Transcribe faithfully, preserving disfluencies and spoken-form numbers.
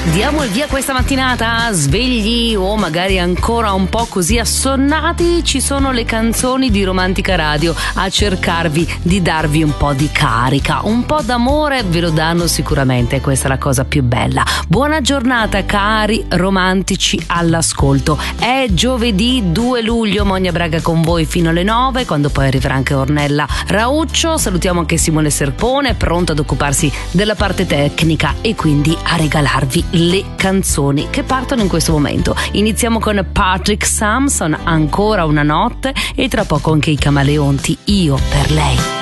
Diamo il via questa mattinata, svegli o magari ancora un po' così assonnati. Ci sono le canzoni di Romantica Radio a cercarvi di darvi un po' di carica, un po' d'amore ve lo danno sicuramente, questa è la cosa più bella. Buona giornata cari romantici all'ascolto. È giovedì due luglio, Monia Braga con voi fino alle nove, quando poi arriverà anche Ornella Rauccio. Salutiamo anche Simone Serpone, pronto ad occuparsi della parte tecnica e quindi a regalarvi le canzoni che partono in questo momento. Iniziamo con Patrick Sampson, Ancora una notte, e tra poco anche i Camaleonti, Io per lei.